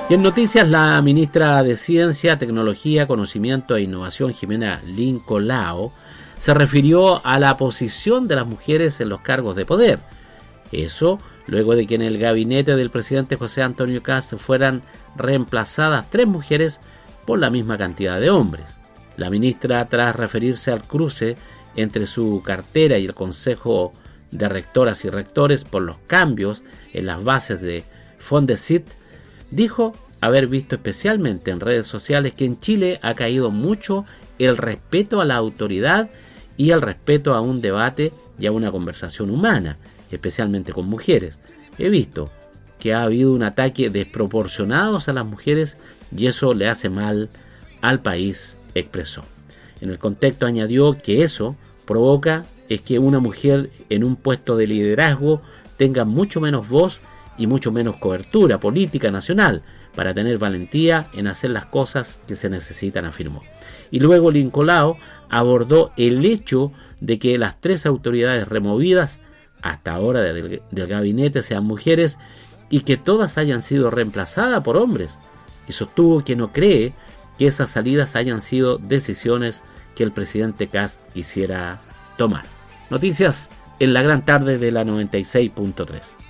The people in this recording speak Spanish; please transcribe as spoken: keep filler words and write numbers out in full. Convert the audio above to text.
Y en noticias, la ministra de Ciencia, Tecnología, Conocimiento e Innovación, Jimena Lincolao, se refirió a la posición de las mujeres en los cargos de poder. Eso luego de que en el gabinete del presidente José Antonio Kast fueran reemplazadas tres mujeres por la misma cantidad de hombres. La ministra, tras referirse al cruce entre su cartera y el Consejo de Rectoras y Rectores por los cambios en las bases de Fondesit, dijo haber visto especialmente en redes sociales que en Chile ha caído mucho el respeto a la autoridad y el respeto a un debate y a una conversación humana, especialmente con mujeres. He visto que ha habido un ataque desproporcionado a las mujeres y eso le hace mal al país, expresó. En el contexto añadió que eso provoca es que una mujer en un puesto de liderazgo tenga mucho menos voz y mucho menos cobertura política nacional para tener valentía en hacer las cosas que se necesitan, afirmó. Y luego Lincolao abordó el hecho de que las tres autoridades removidas hasta ahora del, del gabinete sean mujeres y que todas hayan sido reemplazadas por hombres, y sostuvo que no cree que esas salidas hayan sido decisiones que el presidente Kast quisiera tomar. Noticias en la gran tarde de la noventa y seis punto tres.